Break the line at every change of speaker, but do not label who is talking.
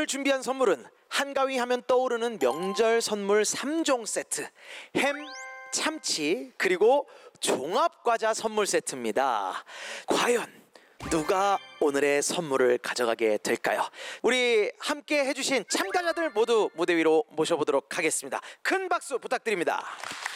준비한 선물은 한가위 하면 떠오르는 명절 선물 3종 세트, 햄, 참치, 그리고 종합과자 선물 세트입니다. 과연 누가 오늘의 선물을 가져가게 될까요? 우리 함께 해주신 참가자들 모두 무대 위로 모셔보도록 하겠습니다. 큰 박수 부탁드립니다.